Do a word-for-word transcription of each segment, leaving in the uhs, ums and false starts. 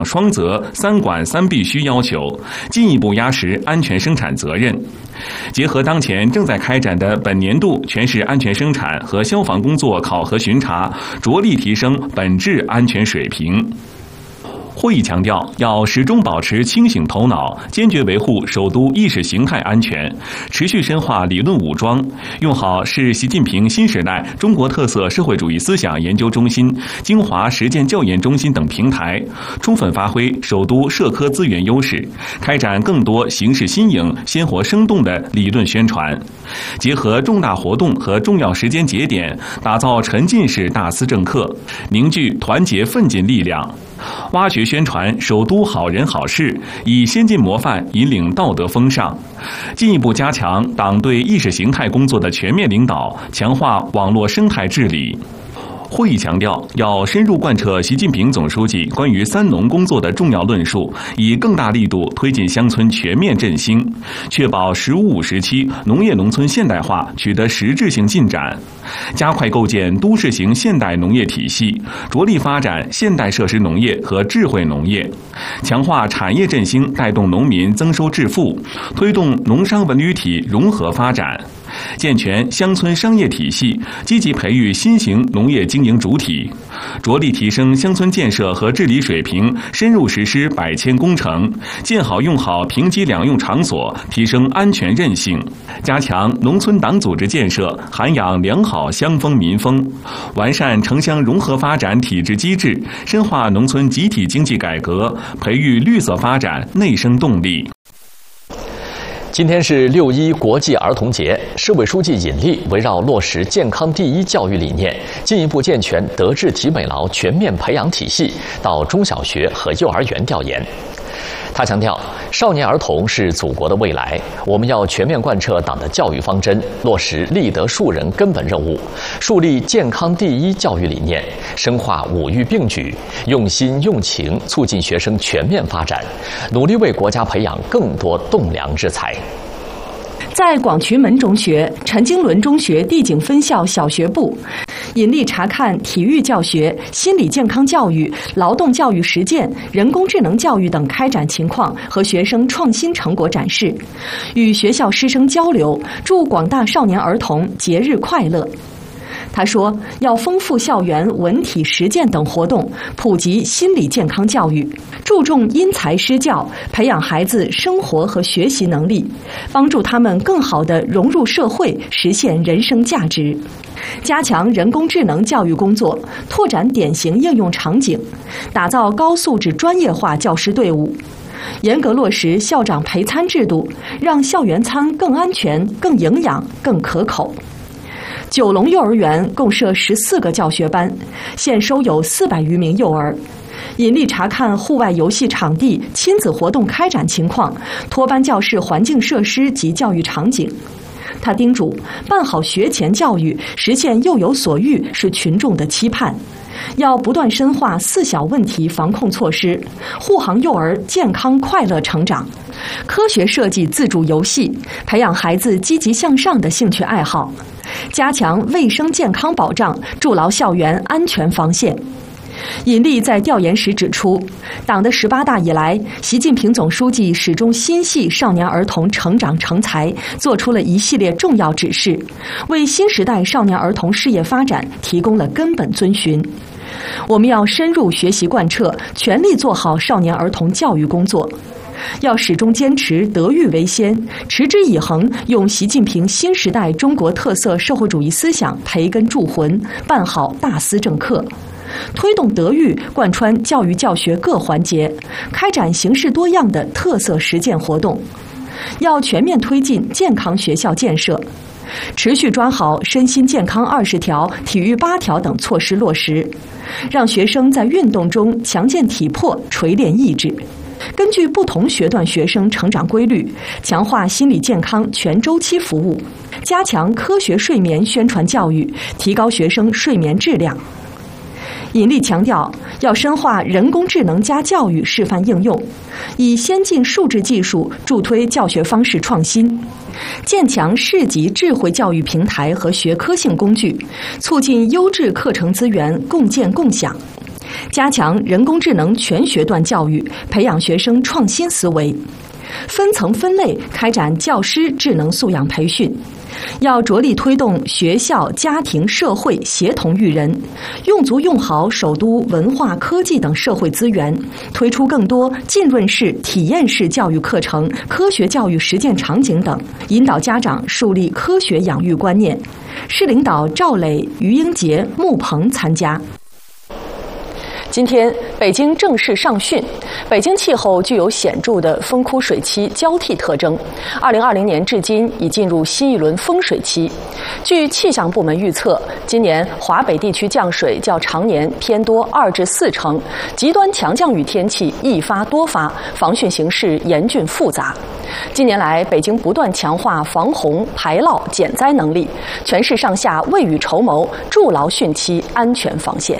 双责、三管三必须要求，进一步压实安全生产责任。结合当前正在开展的本年度全市安全生产和消防工作考核巡查，着力提升本质安全水平。会议强调，要始终保持清醒头脑，坚决维护首都意识形态安全，持续深化理论武装，用好市习近平新时代中国特色社会主义思想研究中心、精华实践教研中心等平台，充分发挥首都社科资源优势，开展更多形式新颖、鲜活生动的理论宣传，结合重大活动和重要时间节点，打造沉浸式大思政课，凝聚团结奋进力量。挖掘宣传首都好人好事，以先进模范引领道德风尚，进一步加强党对意识形态工作的全面领导，强化网络生态治理。会议强调，要深入贯彻习近平总书记关于三农工作的重要论述，以更大力度推进乡村全面振兴，确保“十五五”时期农业农村现代化取得实质性进展，加快构建都市型现代农业体系，着力发展现代设施农业和智慧农业，强化产业振兴，带动农民增收致富，推动农商文旅体融合发展。健全乡村商业体系，积极培育新型农业经营主体，着力提升乡村建设和治理水平，深入实施百千工程，建好用好平级两用场所，提升安全韧性，加强农村党组织建设，涵养良好乡风民风，完善城乡融合发展体制机制，深化农村集体经济改革，培育绿色发展内生动力。 今天是六一国际儿童节，市委书记尹力围绕落实健康第一教育理念，进一步健全德智体美劳全面培养体系，到中小学和幼儿园调研。他强调，少年儿童是祖国的未来，我们要全面贯彻党的教育方针，落实立德树人根本任务，树立健康第一教育理念，深化五育并举，用心用情促进学生全面发展，努力为国家培养更多栋梁之才。 在广渠门中学、陈经纶中学地景分校小学部，尹力查看体育教学、心理健康教育、劳动教育实践、人工智能教育等开展情况和学生创新成果展示，与学校师生交流，祝广大少年儿童节日快乐。他说，要丰富校园文体实践等活动，普及心理健康教育，注重因材施教，培养孩子生活和学习能力，帮助他们更好地融入社会，实现人生价值。加强人工智能教育工作，拓展典型应用场景，打造高素质专业化教师队伍，严格落实校长陪餐制度，让校园餐更安全、更营养、更可口。九龙幼儿园共设十四个教学班，现收有四百余名幼儿。尹力查看户外游戏场地、亲子活动开展情况，托班教室环境设施及教育场景。他叮嘱，办好学前教育，实现幼有所育是群众的期盼。要不断深化四小问题防控措施，护航幼儿健康快乐成长，科学设计自主游戏，培养孩子积极向上的兴趣爱好，加强卫生健康保障，筑牢校园安全防线。尹力在调研时指出，党的十八大以来，习近平总书记始终心系少年儿童成长成才，做出了一系列重要指示，为新时代少年儿童事业发展提供了根本遵循。我们要深入学习贯彻，全力做好少年儿童教育工作。要始终坚持德育为先，持之以恒，用习近平新时代中国特色社会主义思想培根铸魂，办好大思政课。推动德育贯穿教育教学各环节，开展形式多样的特色实践活动。要全面推进健康学校建设，持续抓好身心健康二十条、体育八条等措施落实，让学生在运动中强健体魄、锤炼意志。根据不同学段学生成长规律，强化心理健康全周期服务，加强科学睡眠宣传教育，提高学生睡眠质量。尹力强调，要深化人工智能加教育示范应用，以先进数字技术助推教学方式创新，建强市级智慧教育平台和学科性工具，促进优质课程资源共建共享， 加强人工智能全学段教育，培养学生创新思维。分层分类开展教师智能素养培训，要着力推动学校、家庭、社会协同育人，用足用好首都文化、科技等社会资源，推出更多浸润式、体验式教育课程、科学教育实践场景等，引导家长树立科学养育观念。市领导赵磊、于英杰、穆鹏参加。今天，北京正式上汛。北京气候具有显著的风枯水期交替特征。二零二零年至今已进入新一轮丰水期。据气象部门预测，今年华北地区降水较常年偏多二至四成，极端强降雨天气易发多发，防汛形势严峻复杂。近年来，北京不断强化防洪、排涝、减灾能力，全市上下未雨绸缪，筑牢汛期安全防线。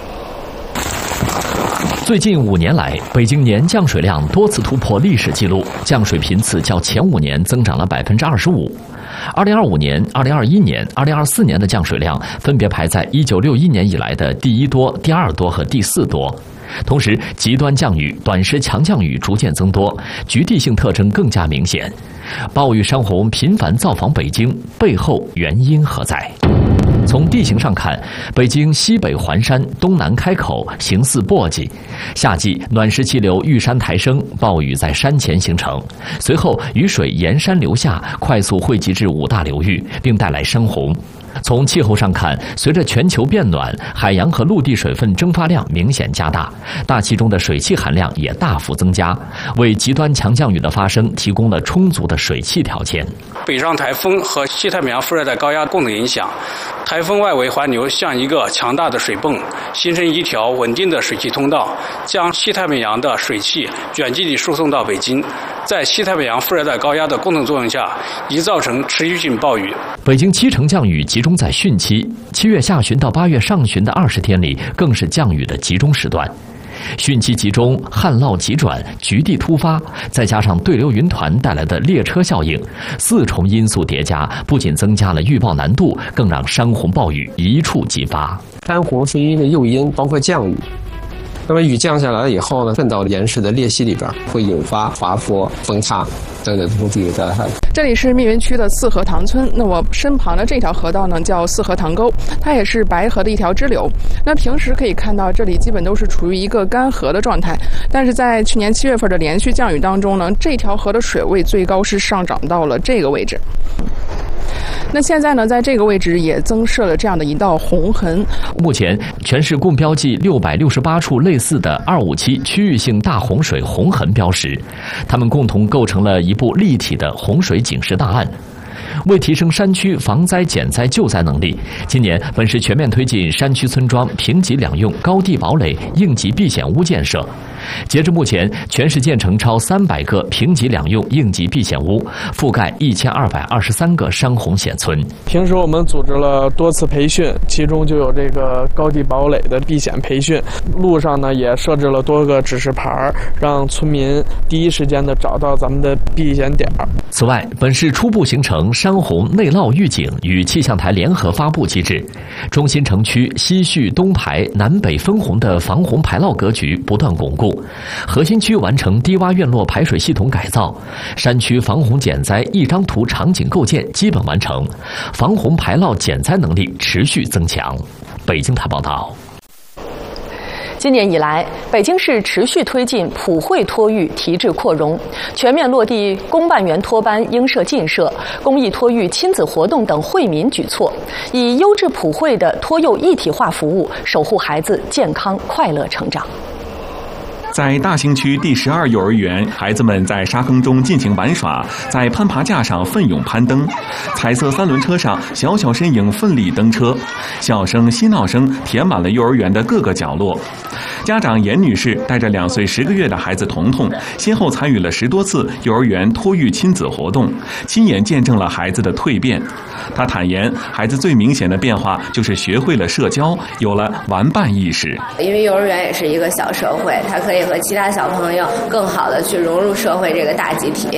最近五年来，北京年降水量多次突破历史记录，降水频次较前五年增长了百分之二十五。二零二五年、二零二一年、二零二四年的降水量分别排在一九六一年以来的第一多、第二多和第四多。同时，极端降雨、短时强降雨逐渐增多，局地性特征更加明显。暴雨山洪频繁造访北京，背后原因何在？从地形上看，北京西北环山，东南开口，形似簸箕。夏季暖湿气流遇山抬升，暴雨在山前形成，随后雨水沿山流下，快速汇集至五大流域，并带来山洪。从气候上看，随着全球变暖，海洋和陆地水分蒸发量明显加大，大气中的水汽含量也大幅增加，为极端强降雨的发生提供了充足的水汽条件。 北上台风和西太平洋副热带高压共同影响，台风外围环流像一个强大的水泵，形成一条稳定的水汽通道，将西太平洋的水汽卷积地输送到北京。在西太平洋副热带高压的共同作用下，已造成持续性暴雨。 北京七成降雨集中在汛期，七月下旬到八月上旬的二十天里，更是降雨的集中时段。汛期集中，旱涝急转，局地突发，再加上对流云团带来的列车效应，四重因素叠加，不仅增加了预报难度，更让山洪暴雨一触即发。 山洪是一个诱因，包括降雨。那么雨降下来以后呢，渗到岩石的裂隙里边，会引发滑坡、崩塌等等这个灾害。 这里是密云区的四河塘村，那我身旁的这条河道呢叫四河塘沟，它也是白河的一条支流。那平时可以看到，这里基本都是处于一个干涸的状态，但是在去年七月份的连续降雨当中呢，这条河的水位最高是上涨到了这个位置。那现在呢，在这个位置也增设了这样的一道洪痕。 目前，全市共标记六百六十八处类似的二五七区域性大洪水洪痕标识，它们共同构成了一部立体的洪水警示档案。为提升山区防灾减灾救灾能力，今年本市全面推进山区村庄平级两用高地堡垒应急避险屋建设。截至目前，全市建成超三百个平级两用应急避险屋，覆盖一千二百二十三个山洪险村。 平时我们组织了多次培训，其中就有这个高地堡垒的避险培训。路上呢也设置了多个指示牌，让村民第一时间的找到咱们的避险点。 此外，本市初步形成山洪内涝预警与气象台联合发布机制，中心城区西蓄东排南北分洪的防洪排涝格局不断巩固，核心区完成低洼院落排水系统改造，山区防洪减灾一张图场景构建基本完成，防洪排涝减灾能力持续增强。北京台报道。 今年以来，北京市持续推进普惠托育提质扩容，全面落地公办园托班应设尽设、公益托育亲子活动等惠民举措，以优质普惠的托幼一体化服务，守护孩子健康快乐成长。 在大兴区第十二幼儿园，孩子们在沙坑中尽情玩耍，在攀爬架上奋勇攀登，彩色三轮车上小小身影奋力蹬车，笑声、嬉闹声填满了幼儿园的各个角落。家长严女士带着两岁十个月的孩子彤彤，先后参与了十多次幼儿园托育亲子活动，亲眼见证了孩子的蜕变。她坦言，孩子最明显的变化就是学会了社交，有了玩伴意识。 因为幼儿园也是一个小社会，他可以和其他小朋友更好的去融入社会这个大集体。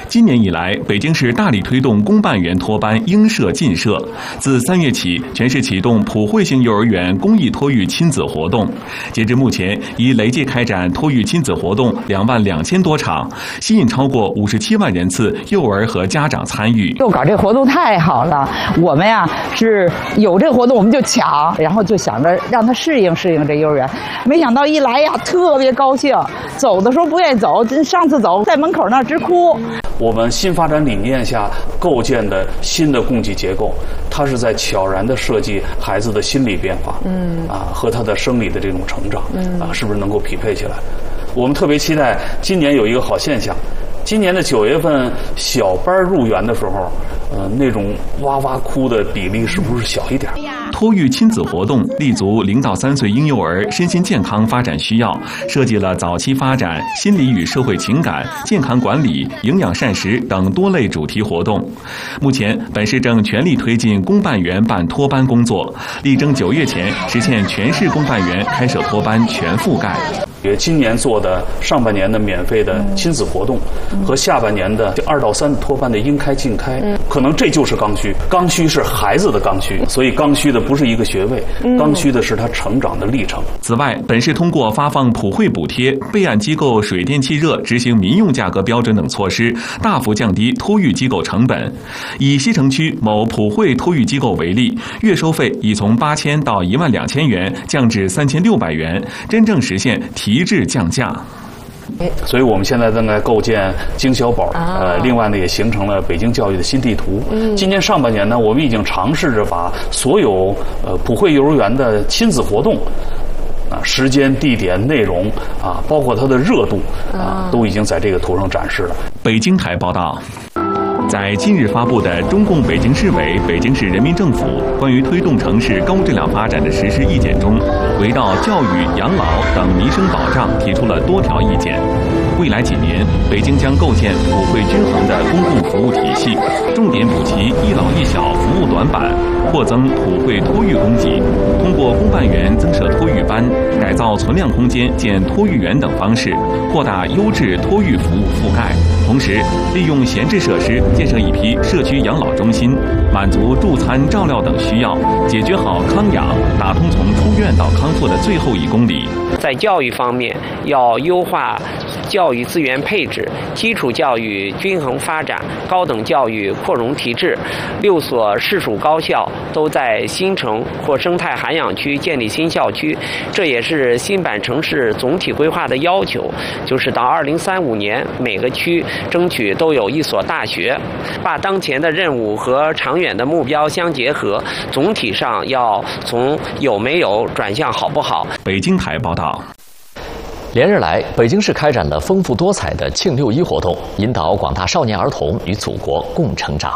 今年以来，北京市大力推动公办园托班应设尽设。自三月起，全市启动普惠性幼儿园公益托育亲子活动。截至目前，已累计开展托育亲子活动两万两千多场，吸引超过五十七万人次幼儿和家长参与。 就搞这个活动太好了，我们呀是有这个活动我们就抢，然后就想着让他适应适应这幼儿园。没想到一来呀，特别高兴，走的时候不愿意走，上次走在门口那儿直哭。 我们新发展理念下构建的新的供给结构，它是在悄然地设计孩子的心理变化，嗯啊和他的生理的这种成长，嗯啊是不是能够匹配起来？我们特别期待今年有一个好现象，今年的九月份小班入园的时候，呃那种哇哇哭的比例是不是小一点？ 托育亲子活动立足零到三岁婴幼儿身心健康发展需要，设计了早期发展、心理与社会情感、健康管理、营养膳食等多类主题活动。目前，本市正全力推进公办园办托班工作，力争九月前实现全市公办园开设托班全覆盖。 也今年做的上半年的免费的亲子活动，和下半年的二到三托班的应开尽开，可能这就是刚需。刚需是孩子的刚需，所以刚需的不是一个学位，刚需的是他成长的历程。 此外，本市通过发放普惠补贴、备案机构水电气热执行民用价格标准等措施，大幅降低托育机构成本。以西城区某普惠托育机构为例，月收费已从八千到一万两千元降至三千六百元，真正实现提质降价。 所以我们现在正在构建京小宝，呃，另外呢也形成了北京教育的新地图。今年上半年呢，我们已经尝试着把所有呃普惠幼儿园的亲子活动，啊，时间、地点、内容啊，包括它的热度啊，都已经在这个图上展示了。 北京台报道。在近日发布的中共北京市委、北京市人民政府关于推动城市高质量发展的实施意见中，围绕教育、养老等民生保障提出了多条意见。未来几年，北京将构建普惠均衡的公共服务体系，重点补齐一老一小服务短板，扩增普惠托育供给，通过公办园增设托育班、改造存量空间建托育园等方式，扩大优质托育服务覆盖。同时，利用闲置设施建设一批社区养老中心，满足助餐、照料等需要，解决好康养，打通从出院到康复的最后一公里。 在教育方面，要优化教育资源配置，基础教育均衡发展，高等教育扩容提质。六所市属高校都在新城或生态涵养区建立新校区，这也是新版城市总体规划的要求，就是到二零三五年每个区争取都有一所大学，把当前的任务和长远的目标相结合，总体上要从有没有转向好不好。 北京台报道。 连日来，北京市开展了丰富多彩的庆六一活动，引导广大少年儿童与祖国共成长。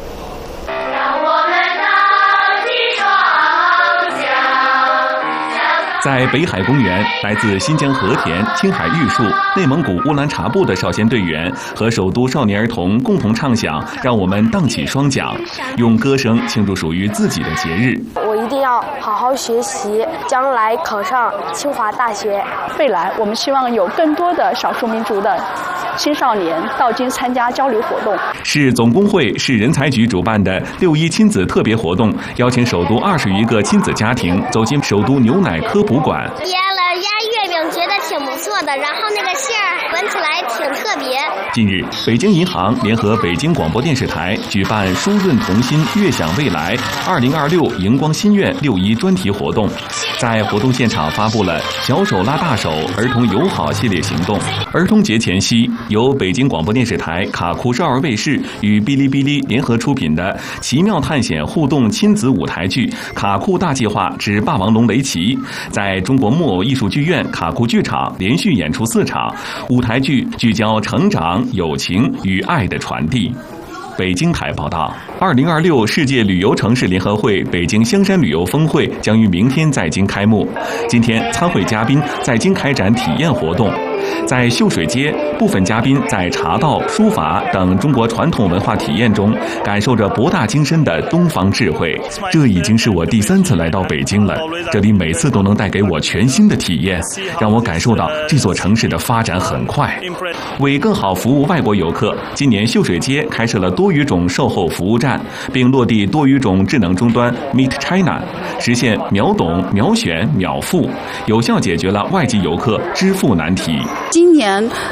在北海公园，来自新疆和田、青海玉树、内蒙古乌兰察布的少先队员和首都少年儿童共同唱响《让我们荡起双桨》，用歌声庆祝属于自己的节日。 我一定要好好学习，将来考上清华大学。 未来，我们希望有更多的少数民族的青少年到京参加交流活动。 市总工会、市人才局主办的六一亲子特别活动，邀请首都二十余个亲子家庭走进首都牛奶科普馆。 腌了鸭月饼，觉得挺不错的，然后那个馅儿闻起来挺特别。 近日，北京银行联合北京广播电视台举办“疏润同心，悦享未来”二零二六荧光心愿六一专题活动，在活动现场发布了“小手拉大手，儿童友好”系列行动。儿童节前夕，由北京广播电视台、卡库少儿卫视与哔哩哔哩联合出品的奇妙探险互动亲子舞台剧《卡库大计划之霸王龙围棋》在中国木偶艺术剧院卡库剧场连续演出四场，舞台剧聚焦成长、友情与爱的传递。 北京台报道。二零二六世界旅游城市联合会北京香山旅游峰会将于明天在京开幕。今天，参会嘉宾在京开展体验活动。在秀水街，部分嘉宾在茶道、书法等中国传统文化体验中，感受着博大精深的东方智慧。这已经是我第三次来到北京了，这里每次都能带给我全新的体验，让我感受到这座城市的发展很快。为更好服务外国游客，今年秀水街开设了多语种售后服务站，并落地多语种智能终端 Meet China， 实现秒懂、秒选、秒付，有效解决了外籍游客支付难题。 今年